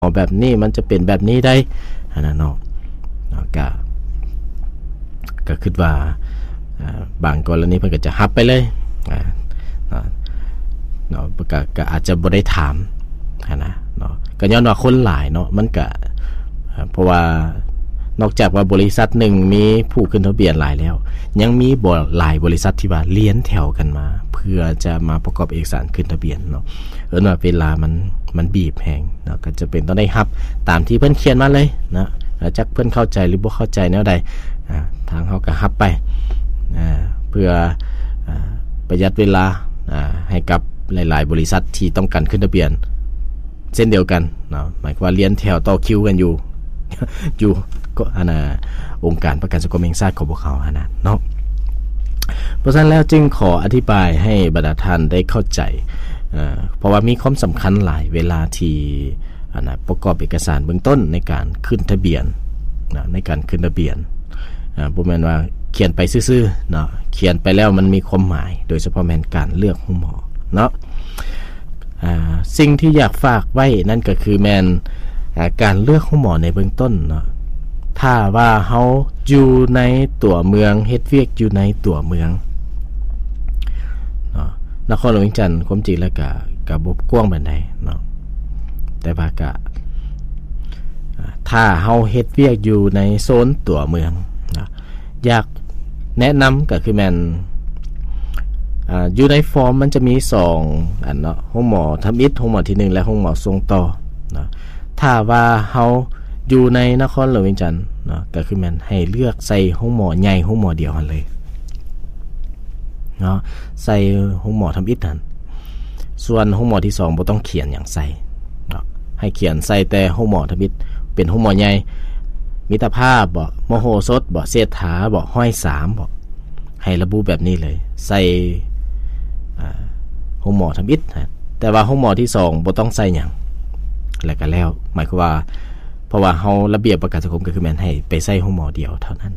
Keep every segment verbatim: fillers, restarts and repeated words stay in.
แบบนี้มันจะเป็นแบบนี้ได้อันนั้นเนาะก็ก็คิดว่าบางกรณีเพิ่นก็จะฮับไปเลยอ่าเนาะก็ก็อาจจะบ่ได้ถามนะเนาะก็ย้อนว่าคนหลายเนาะมันก็เพราะว่านอกจากว่าบริษัทหนึ่งมีผู้ขึ้นทะเบียนหลายแล้วยังมีบ่หลายบริษัทที่ว่าเลี้ยนแถวกันมาเพื่อจะมาประกอบเอกสารขึ้นทะเบียนเนาะเอิ้นว่าเวลามันมันบีบแฮงเนาะก็จะเป็นต้องได้รับตามที่เพิ่นเขียนมาเลยนะจักเพิ่นเข้าใจหรือบ่เข้าใจแนวใดอ่าทางเฮาก็รับไปอ่าเพื่ออ่าประหยัดเวลาอ่าให้กับหลายๆบริษัทที่ต้องการขึ้นทะเบียนเช่นเดียวกันเนาะหมายความว่าเลี้ยนแถวต่อคิวกันอยู่ อยู่ก็อันน่ะองค์การประกันสังคมแห่งชาติของพวกเขาอันนั้นเนาะเพราะฉะนั้นแล้วจึงขออธิบายให้บรรดาท่านได้เข้าใจเอ่อเพราะว่ามีความสำคัญหลายเวลาที่อันน่ะประกอบเอกสารเบื้องต้นในการขึ้นทะเบียนนะในการขึ้นทะเบียนอ่าบ่แม่นว่าเขียนไปซื่อๆเนาะเขียนไปแล้วมันมีความหมายโดยเฉพาะแม่นการเลือกหมอเนาะอ่าสิ่งที่อยากฝากไว้นั่นก็คือแม่นการเลือกหมอในเบื้องต้นเนาะถ้าว่าเฮาอยู่ในตัวเมืองเฮ็ดเวียกอยู่ในตัวเมืองเนาะนครหลวงจันทน์ความจริงแล้วก็ก็บ่กว้างปานใดเนาะแต่ว่าก็ถ้าเฮาเฮ็ดเวียกอยู่ในโซนตัวเมืองนะอยากแนะนำก็คือแม่นอ่าอยู่ในฟอร์มมันจะมีสองอันเนาะห้องหมอทำอิฐห้องหมอที่หนึ่งและห้องหมอทรงต่อนะถ้าว่าเฮาอยู่ในนครหลวงจันทน์เนาะก็คือแม่นให้เลือกใส่ห้องหมอใหญ่ห้องหมอเดียวกันเลยเนาะใส่ห้องหมอทำอิฐนั่นส่วนห้องหมอที่สองบ่ต้องเขียนหยังใส่เนาะให้เขียนใส่แต่ห้องหมอทำอิฐเป็นห้องหมอใหญ่มิตรภาพบ่มโหสถบ่เศรษฐาบ่ห้อยสามบ่ให้ระบุแบบนี้เลยใส่อ่าห้องหมอทำอิฐนะแต่ว่าห้องหมอที่สองบ่ต้องใส่หยังแล้วก็แล้วหมายความว่าเพราะว่าเฮาระเบียบประกันสังคมก็คือแม่นให้ไปใส่ห้องหมอเดียวเท่านั้น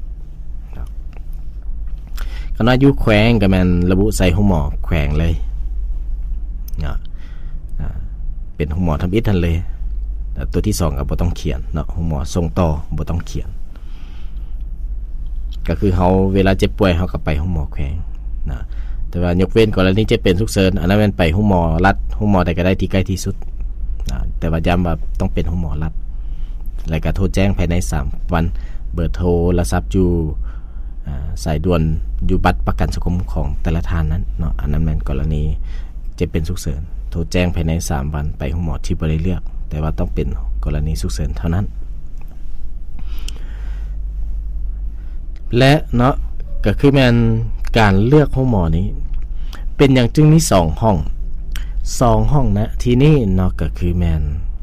คณะอยู่แขวงก็แม่นระบุใส่ห้องหมอแขวงเลยเนาะอ่าเป็นห้องหมอทำอิฐนั่นเลยตัวที่สองก็บ่ต้องเขียนเนาะห้องหมอส่งต่อบ่ต้องเขียนก็คือเฮาเวลาเจ็บป่วยเฮาก็ไปห้องหมอแขวงนะแต่ว่ายกเว้นกรณีเจ็บเป็นฉุกเฉินอันนั้นแม่นไปห้องหมอรัฐห้องหมอใดก็ได้ที่ใกล้ที่สุดนะแต่ว่าย้ำว่าต้องเป็นห้องหมอรัฐแล้วก็โทรแจ้งภายในสามวันเบอร์โทรศัพท์อยู่อ่าสายด่วนอยู่บัตรประกันสังคมของแต่ละท่านนั้นเนาะอันนั้นแม่นกรณีเจ็บเป็นฉุกเฉินโทรแจ้งภายในสามวันไปห้องหมอที่บ่ได้เลือกแต่ว่าต้องเป็นกรณีฉุกเฉินเท่านั้นและเนาะก็คือแม่นการเลือกห้องหมอนี้เป็นอย่างจึงมีสองห้องสองห้องนะที่นี่เนาะก็คือแม่น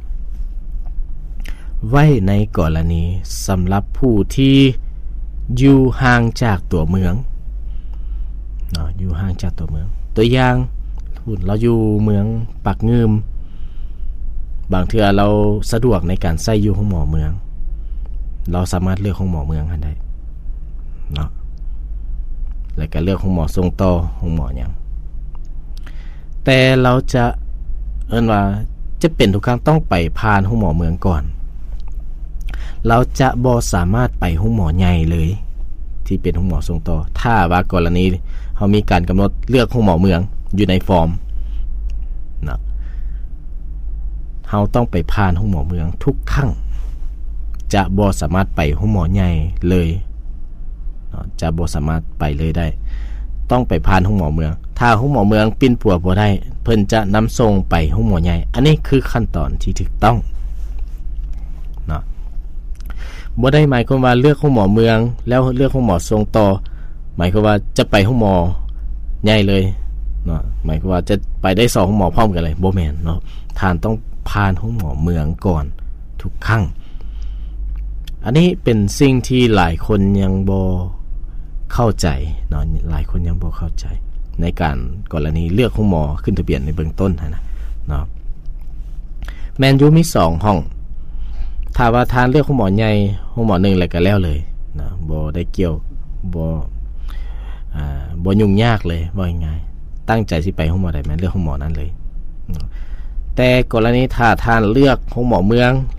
ไว้ในกรณีสำหรับผู้ที่อยู่ห่างจากตัวเมืองเนาะอยู่ห่างจากตัวเมืองตัวอย่างเราอยู่เมืองปากงืมบางเทื่อเราสะดวกในการใช้อยู่ห้องหมอเมืองเราสามารถเลือกห้องหมอเมืองกันได้เนาะแล้วก็เลือกห้องหมอทรงต่อห้องหมอหยังแต่เราจะเอิ้นว่าจะเป็นทุกครั้งต้องไปผ่านห้องหมอเมืองก่อนเราจะบ่สามารถไปห้องหมอใหญ่เลยที่เป็นห้องหมอทรงต่อถ้าว่ากรณีเฮามีการกำหนดเลือกห้องหมอเมืองอยู่ในฟอร์มเนาะเฮาต้องไปผ่านห้องหมอเมืองทุกครั้งจะบ่สามารถไปห้องหมอใหญ่เลยเนาะจะบ่สามารถไปเลยได้ต้องไปผ่านห้องหมอเมืองถ้าห้องหมอเมืองปิ้นปัวบ่ได้เพิ่นจะนำส่งไปห้องหมอใหญ่อันนี้คือขั้นตอนที่ถูกต้องเนาะบ่ได้หมายความว่าเลือกห้องหมอเมืองแล้วเลือกห้องหมอส่งต่อหมายความว่าจะไปห้องหมอใหญ่เลยเนาะหมายความว่าจะไปได้สองห้องหมอพร้อมกันเลยบ่แม่นเนาะท่านต้องผ่านห้องหมอเมืองก่อนทุกครั้งอันนี้เป็นสิ่งที่หลายคนยังบ่เข้าใจเนาะหลายคนยังบ่เข้าใจในการกรณีเลือกห้องหมอขึ้นทะเบียนในเบื้องต้นนะเนาะแมนยูมีสองห้องถ้าว่าทานเลือกห้องหมอใหญ่ห้องหมอหนึ่งแล้วก็แล้วเลยนะบ่ได้เกี่ยวบ่อ่าบ่ยุ่งยากเลยว่าง่ายๆตั้งใจสิไปห้องหมอใดแม่นเลือกห้องหมอนั้นเลยแต่กรณีถ้าท่านเลือกของหมอเมือง